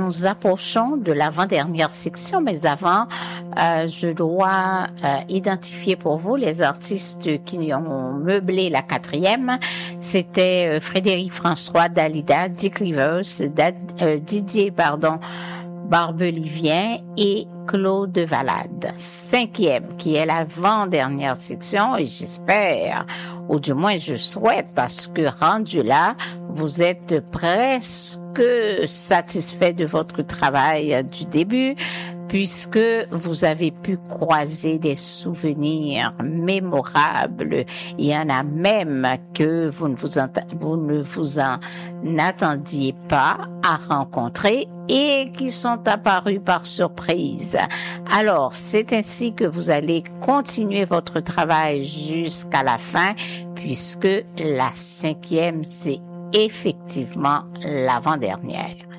nous approchons de l'avant-dernière section, mais avant, je dois identifier pour vous les artistes qui ont meublé la 4e. C'était Frédéric François, Dalida, Dick Rivers, Didier Barbelivien et Claude Valade. 5e, qui est l'avant-dernière section, et j'espère, ou du moins je souhaite, parce que rendu là, vous êtes presque satisfait de votre travail du début, puisque vous avez pu croiser des souvenirs mémorables. Il y en a même que vous ne vous en attendiez pas à rencontrer et qui sont apparus par surprise. Alors, c'est ainsi que vous allez continuer votre travail jusqu'à la fin, puisque la 5e, c'est effectivement l'avant-dernière.